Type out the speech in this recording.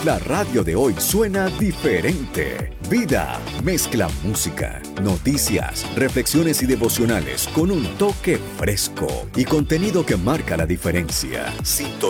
La radio de hoy suena diferente. Vida mezcla música, noticias, reflexiones y devocionales con un toque fresco y contenido que marca la diferencia.